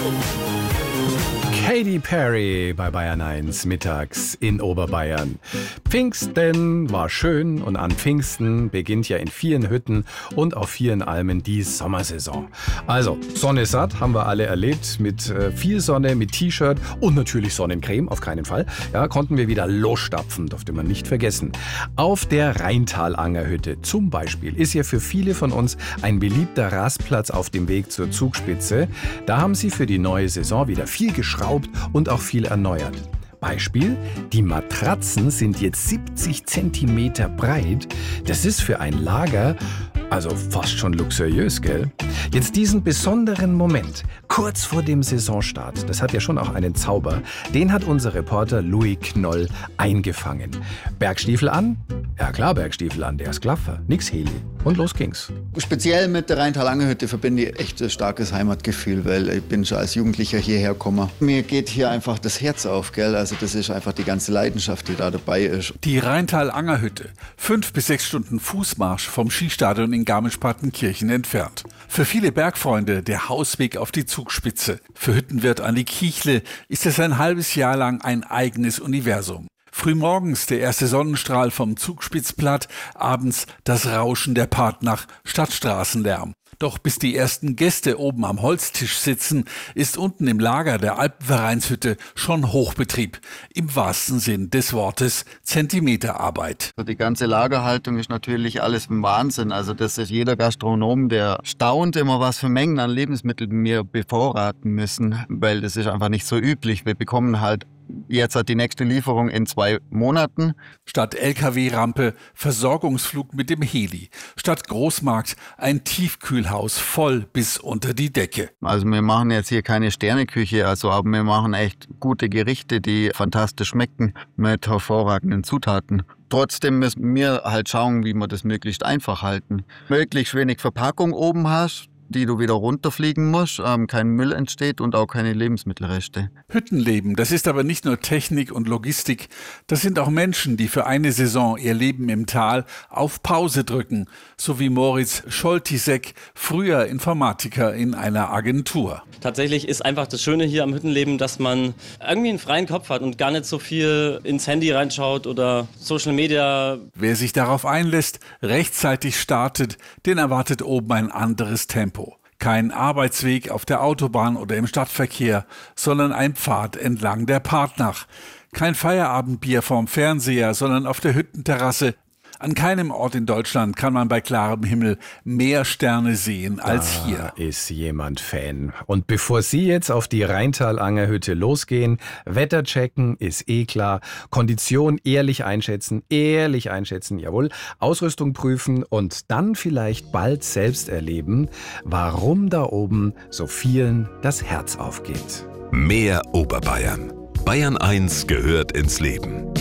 Katy Perry bei Bayern 1 mittags in Oberbayern. Pfingsten war schön und an Pfingsten beginnt ja in vielen Hütten und auf vielen Almen die Sommersaison. Also Sonne satt haben wir alle erlebt mit viel Sonne, mit T-Shirt und natürlich Sonnencreme, auf keinen Fall. Ja, konnten wir wieder losstapfen, durfte man nicht vergessen. Auf der Rheintalangerhütte zum Beispiel ist ja für viele von uns ein beliebter Rastplatz auf dem Weg zur Zugspitze. Da haben sie für die neue Saison wieder viel geschraubt und auch viel erneuert. Beispiel, die Matratzen sind jetzt 70 Zentimeter breit. Das ist für ein Lager also fast schon luxuriös, gell? Jetzt diesen besonderen Moment, kurz vor dem Saisonstart, das hat ja schon auch einen Zauber, den hat unser Reporter Louis Knoll eingefangen. Bergstiefel an? Ja klar, Bergstiefel an, der ist klaffer, nix Heli. Und los ging's. Speziell mit der Rheintalangerhütte verbinde ich echt ein starkes Heimatgefühl, weil ich bin schon als Jugendlicher hierher gekommen. Mir geht hier einfach das Herz auf, gell? Also das ist einfach die ganze Leidenschaft, die da dabei ist. Die Rheintalangerhütte, 5 bis 6 Stunden Fußmarsch vom Skistadion in Garmisch-Partenkirchen entfernt. Für viele Bergfreunde der Hausweg auf die Zugspitze. Für Hüttenwirt Andi Kiechle ist es ein halbes Jahr lang ein eigenes Universum. Frühmorgens der erste Sonnenstrahl vom Zugspitzplatt, abends das Rauschen der Partnach, Stadtstraßenlärm. Doch bis die ersten Gäste oben am Holztisch sitzen, ist unten im Lager der Alpenvereinshütte schon Hochbetrieb. Im wahrsten Sinn des Wortes Zentimeterarbeit. Die ganze Lagerhaltung ist natürlich alles ein Wahnsinn. Also das ist jeder Gastronom, der staunt immer, was für Mengen an Lebensmitteln wir bevorraten müssen, weil das ist einfach nicht so üblich. Wir bekommen halt jetzt die nächste Lieferung in 2 Monaten. Statt LKW-Rampe Versorgungsflug mit dem Heli. Statt Großmarkt ein Tiefkühlhaus voll bis unter die Decke. Also wir machen jetzt hier keine Sterneküche, aber wir machen echt gute Gerichte, die fantastisch schmecken mit hervorragenden Zutaten. Trotzdem müssen wir halt schauen, wie wir das möglichst einfach halten. Möglichst wenig Verpackung oben hast, die du wieder runterfliegen musst, kein Müll entsteht und auch keine Lebensmittelreste. Hüttenleben, das ist aber nicht nur Technik und Logistik, das sind auch Menschen, die für eine Saison ihr Leben im Tal auf Pause drücken, so wie Moritz Scholtisek, früher Informatiker in einer Agentur. Tatsächlich ist einfach das Schöne hier am Hüttenleben, dass man irgendwie einen freien Kopf hat und gar nicht so viel ins Handy reinschaut oder Social Media. Wer sich darauf einlässt, rechtzeitig startet, den erwartet oben ein anderes Tempo. Kein Arbeitsweg auf der Autobahn oder im Stadtverkehr, sondern ein Pfad entlang der Partnach. Kein Feierabendbier vorm Fernseher, sondern auf der Hüttenterrasse. An keinem Ort in Deutschland kann man bei klarem Himmel mehr Sterne sehen als hier. Da ist jemand Fan. Und bevor Sie jetzt auf die Rheintalangerhütte losgehen, Wetter checken ist klar, Kondition ehrlich einschätzen, jawohl, Ausrüstung prüfen und dann vielleicht bald selbst erleben, warum da oben so vielen das Herz aufgeht. Mehr Oberbayern. Bayern 1 gehört ins Leben.